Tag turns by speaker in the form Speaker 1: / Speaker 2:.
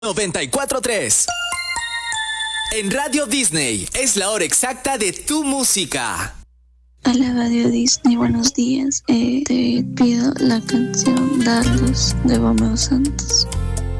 Speaker 1: 94.3. En Radio Disney es la hora exacta de tu música.
Speaker 2: Hola Radio Disney, buenos días. Te pido la canción Dardos de Romeo Santos.